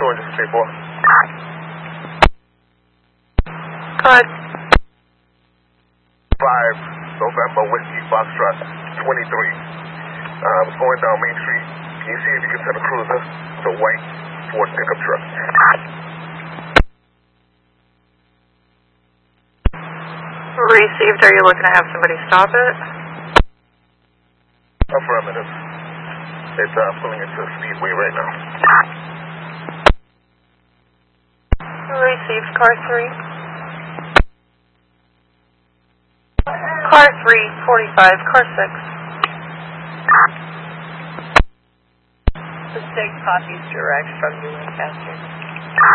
doing, just say more. Good. 5 November Whiskey Foxtrot 23. It's going down Main Street. Can you see if you can send a cruiser? It's a white Ford pickup truck. Received. Are you looking to have somebody stop it? Affirmative. It's pulling into Speedway right now. Received. Car 3. Car 3, 45. Car 6. The 6 copies direct from New Lancaster.